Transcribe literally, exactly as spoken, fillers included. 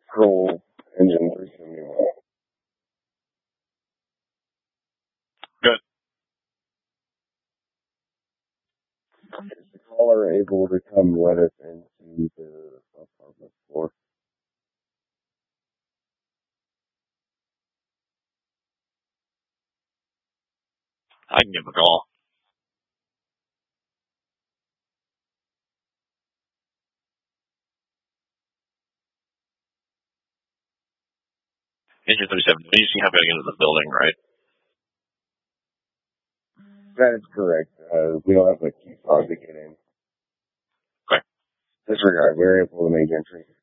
Kroll engine three seventy-one. Good. Is the caller able to come let us into the apartment floor? I can give him a call. Engine thirty-seven, you see how getting into the building, right? That is correct. Uh, we don't have a key fob to get in. Okay. Disregard, we're able to make entry.